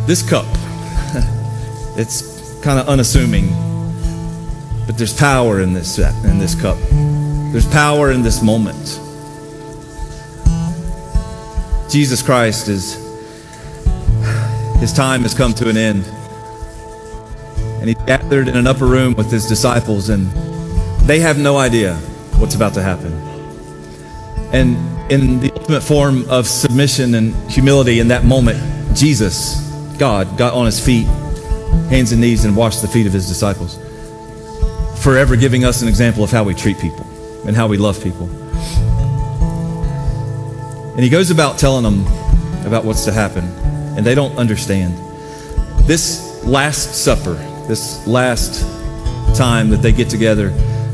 This cup, it's kind of unassuming, but there's power in this cup. There's power in this moment. Jesus Christ his time has come to an end. And he's gathered in an upper room with his disciples, and they have no idea what's about to happen. And in the ultimate form of submission and humility in that moment, Jesus, God, got on his feet, hands and knees, and washed the feet of his disciples, forever giving us an example of how we treat people and how we love people. And he goes about telling them about what's to happen, and they don't understand. This Last Supper, this last time that they get together,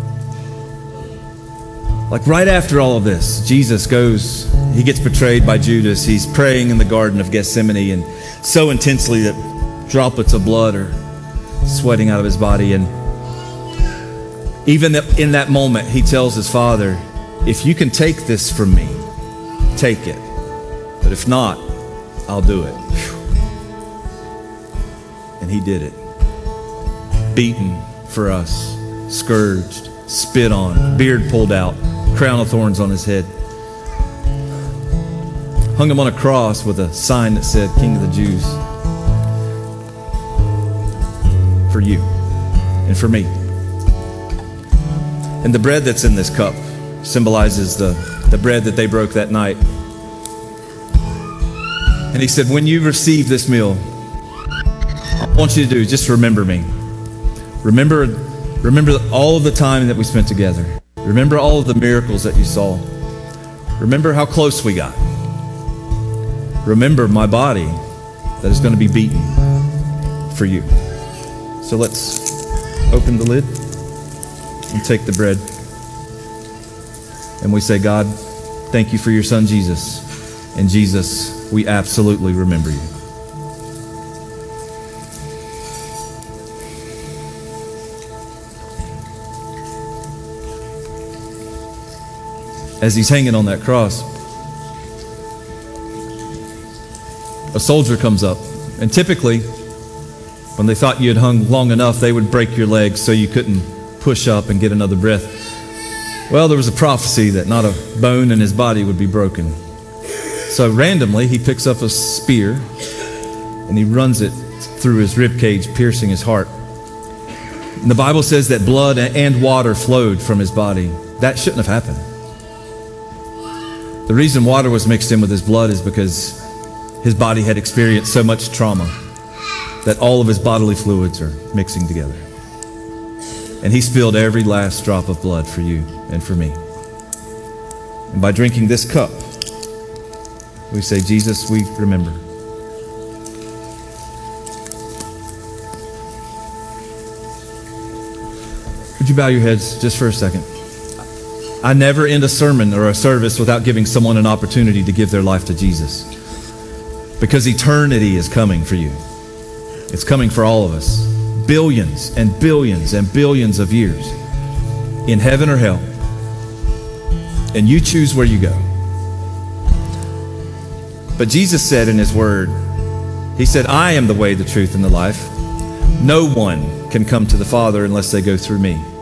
like right after all of this, Jesus goes, he gets betrayed by Judas. He's praying in the Garden of Gethsemane, and so intensely that droplets of blood are sweating out of his body. And even in that moment, he tells his Father, if you can take this from me, take it. But if not, I'll do it. And he did it. Beaten for us, scourged, spit on, beard pulled out, crown of thorns on his head. Hung him on a cross with a sign that said, King of the Jews. For you and for me. And the bread that's in this cup symbolizes the bread that they broke that night. And he said, when you receive this meal, all I want you to do is just remember me. Remember all of the time that we spent together. Remember all of the miracles that you saw. Remember how close we got. Remember my body that is going to be beaten for you. So let's open the lid and take the bread. And we say, God, thank you for your son, Jesus. And Jesus, we absolutely remember you. As he's hanging on that cross, a soldier comes up. And typically, when they thought you had hung long enough, they would break your legs so you couldn't push up and get another breath. Well, there was a prophecy that not a bone in his body would be broken. So randomly, he picks up a spear and he runs it through his rib cage, piercing his heart. And the Bible says that blood and water flowed from his body. That shouldn't have happened. The reason water was mixed in with his blood is because his body had experienced so much trauma that all of his bodily fluids are mixing together. And he spilled every last drop of blood for you and for me. And by drinking this cup, we say, Jesus, we remember. Would you bow your heads just for a second? I never end a sermon or a service without giving someone an opportunity to give their life to Jesus. Because eternity is coming for you. It's coming for all of us. Billions and billions and billions of years in heaven or hell. And you choose where you go. But Jesus said in his word, he said, I am the way, the truth, and the life. No one can come to the Father unless they go through me.